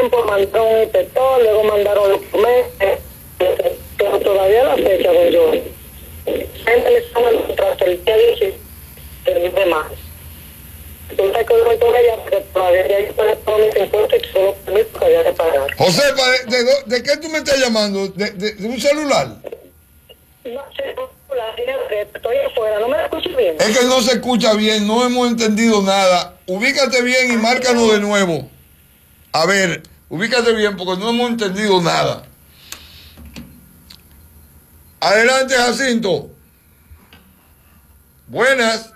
tiempo mandaron un inspector, luego mandaron los meses, pero todavía la fecha de yo. Gente le están el contrato el día 10 de marzo. Entonces que yo voy con ella porque todavía ya yo pagué todos mis impuestos y solo permiso que había de pagar. José, ¿de qué tú me estás llamando? ¿De un celular? No sé, estoy afuera, no me escucho bien. Es que no se escucha bien, no hemos entendido nada. Ubícate bien y márcanos de nuevo. A ver, ubícate bien porque no hemos entendido nada. Adelante, Jacinto. Buenas.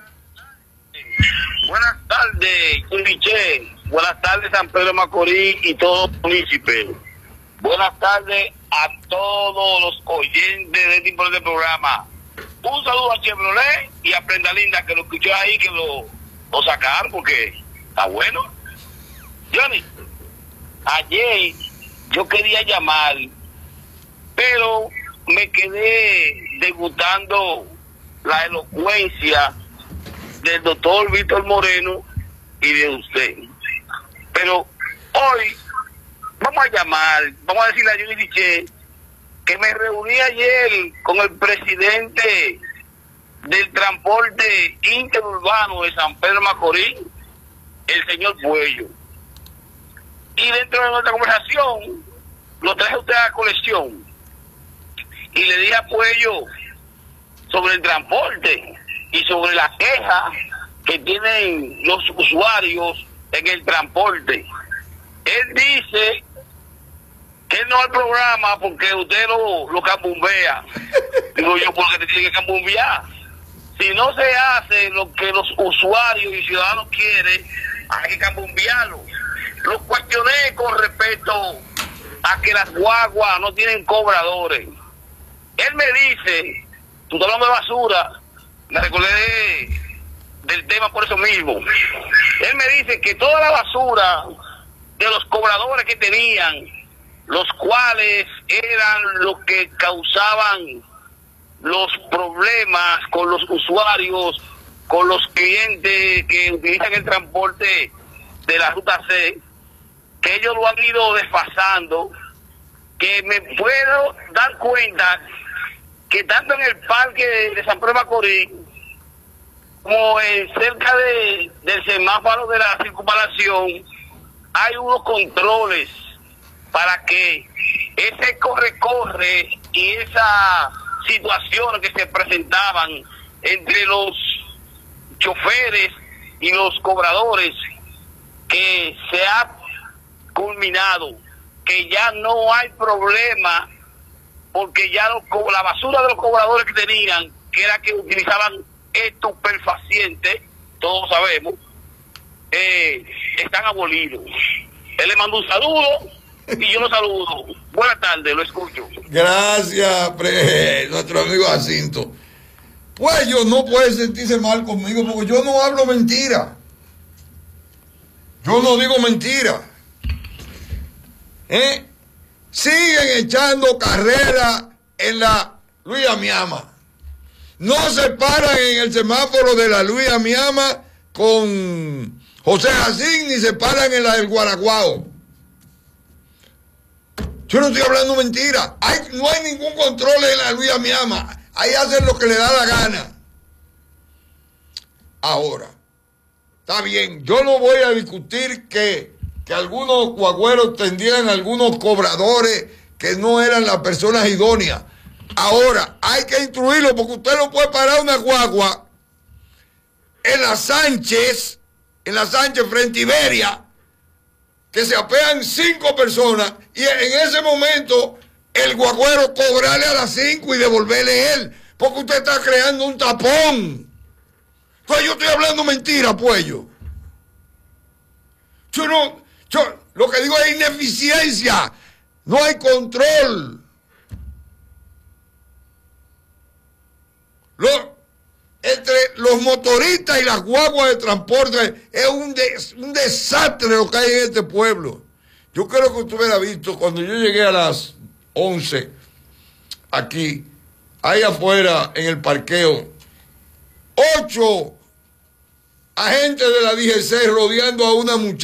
Buenas tardes, Cundiché. Buenas tardes, San Pedro de Macorís y todos los municipios. Buenas tardes a todos los oyentes de este importante programa. Un saludo a Chevrolet y a Prenda Linda, que lo escuchó ahí, que lo sacaron porque está bueno. Johnny, ayer yo quería llamar, pero me quedé degustando la elocuencia del doctor Víctor Moreno y de usted. Pero hoy vamos a llamar, vamos a decirle a Johnny Diché que me reuní ayer con el presidente del transporte interurbano de San Pedro de Macorís, el señor Puello. Y dentro de nuestra conversación lo traje a usted a colección y le dije a Puello sobre el transporte y sobre la queja que tienen los usuarios en el transporte. Él dice que él no al programa porque usted lo cambumbea. Digo yo, porque te tiene que cambumbear. Si no se hace lo que los usuarios y ciudadanos quieren, hay que cambumbearlo. Lo cuestioné con respecto a que las guaguas no tienen cobradores. Él me dice, tú estás hablando de basura, me recordé del tema por eso mismo. Él me dice que toda la basura de los cobradores que tenían, los cuales eran los que causaban los problemas con los usuarios, con los clientes que utilizan el transporte de la ruta C, que ellos lo han ido desfasando, que me puedo dar cuenta que tanto en el parque de San Pedro de Macorís como cerca del semáforo de la circunvalación hay unos controles para que ese corre-corre y esas situaciones que se presentaban entre los choferes y los cobradores, que se ha culminado, que ya no hay problema, porque ya la basura de los cobradores que tenían, que era que utilizaban estupefacientes, todos sabemos, están abolidos. Él le mandó un saludo y yo lo saludo. Buenas tardes, lo escucho. Gracias, nuestro amigo Jacinto. Pues yo no puede sentirse mal conmigo porque yo no hablo mentira. Yo no digo mentira. Siguen echando carrera en la Luis Amiama. No se paran en el semáforo de la Luis Amiama con José Jacín ni se paran en la del Guaraguao. Yo no estoy hablando mentira. No hay ningún control en la Luis Amiama. Ahí hacen lo que le da la gana. Ahora, está bien, yo no voy a discutir que algunos guagüeros tendrían algunos cobradores que no eran las personas idóneas. Ahora, hay que instruirlo porque usted no puede parar una guagua en la Sánchez frente a Iberia, que se apean 5 personas y en ese momento el guagüero cobrarle a las 5 y devolverle él, porque usted está creando un tapón. Entonces yo estoy hablando mentira, Puello. Yo lo que digo es ineficiencia, no hay control. Entre los motoristas y las guaguas de transporte es un desastre lo que hay en este pueblo. Yo creo que usted hubiera visto cuando yo llegué a las 11 aquí, ahí afuera en el parqueo, 8 agentes de la DGC rodeando a una muchacha.